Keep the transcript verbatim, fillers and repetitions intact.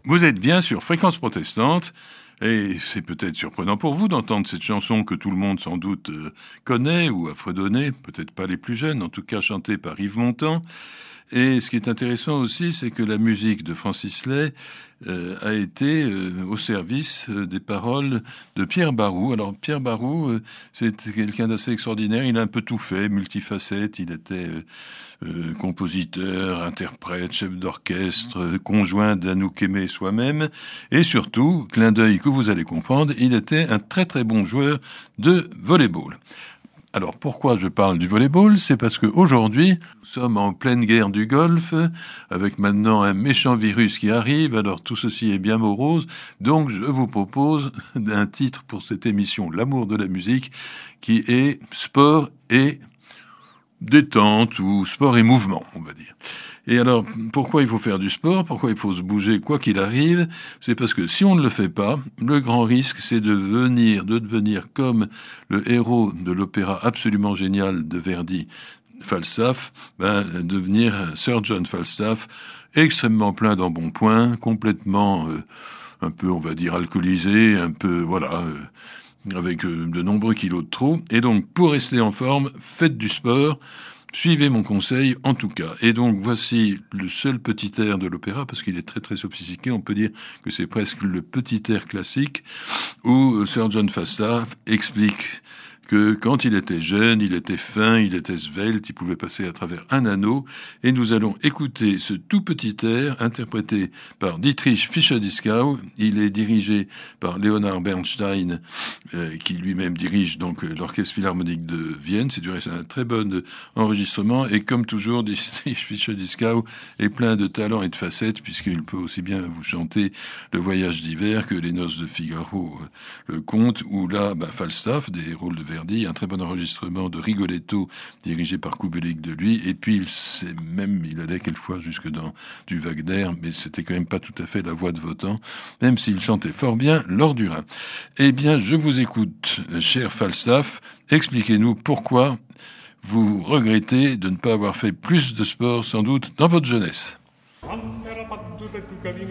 Vous êtes bien sur Fréquence Protestante, et c'est peut-être surprenant pour vous d'entendre cette chanson que tout le monde sans doute euh, connaît ou a fredonné, peut-être pas les plus jeunes, en tout cas chantée par Yves Montand. Et ce qui est intéressant aussi, c'est que la musique de Francis Lay euh, a été euh, au service euh, des paroles de Pierre Barroux. Alors Pierre Barroux, euh, c'est quelqu'un d'assez extraordinaire. Il a un peu tout fait, multifacette. Il était euh, euh, compositeur, interprète, chef d'orchestre, euh, conjoint d'Anouk Aimée soi-même. Et surtout, clin d'œil que vous allez comprendre, il était un très très bon joueur de volley-ball. Alors, pourquoi je parle du volleyball? C'est parce qu'aujourd'hui, nous sommes en pleine guerre du Golfe, avec maintenant un méchant virus qui arrive, alors tout ceci est bien morose. Donc, je vous propose un titre pour cette émission, L'amour de la musique, qui est sport et détente, ou sport et mouvement, on va dire. Et alors, pourquoi il faut faire du sport? Pourquoi il faut se bouger quoi qu'il arrive? C'est parce que si on ne le fait pas, le grand risque, c'est de venir, de devenir comme le héros de l'opéra absolument génial de Verdi, Falstaff, ben, devenir Sir John Falstaff, extrêmement plein d'embonpoint, complètement, euh, un peu, on va dire, alcoolisé, un peu, voilà, euh, avec euh, de nombreux kilos de trop. Et donc, pour rester en forme, faites du sport. Suivez mon conseil, en tout cas. Et donc, voici le seul petit air de l'opéra, parce qu'il est très très sophistiqué. On peut dire que c'est presque le petit air classique, où Sir John Falstaff explique que quand il était jeune, il était fin, il était svelte, il pouvait passer à travers un anneau. Et nous allons écouter ce tout petit air interprété par Dietrich Fischer-Dieskau. Il est dirigé par Leonard Bernstein, euh, qui lui-même dirige donc l'Orchestre Philharmonique de Vienne. C'est du reste un très bon enregistrement. Et comme toujours, Dietrich Fischer-Dieskau est plein de talent et de facettes, puisqu'il peut aussi bien vous chanter Le Voyage d'hiver que Les Noces de Figaro, le conte, ou là, bah, Falstaff, des rôles de Verdi, un très bon enregistrement de Rigoletto dirigé par Kubelik de lui, et puis c'est même, il allait quelquefois jusque dans du Wagner, mais c'était quand même pas tout à fait la voix de Wotan, même s'il chantait fort bien lors du Rhin. Eh bien, je vous écoute, cher Falstaff, expliquez-nous pourquoi vous regrettez de ne pas avoir fait plus de sport, sans doute, dans votre jeunesse.